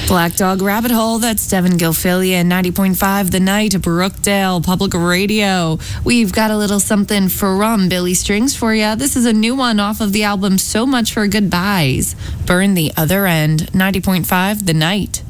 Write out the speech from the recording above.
Black Dog Rabbit Hole, that's Devin Gilfillian, 90.5 The Night, Brookdale Public Radio. We've got a little something from Billy Strings for you. This is a new one off of the album So Much for Goodbyes. Burn the Other End, 90.5 The Night.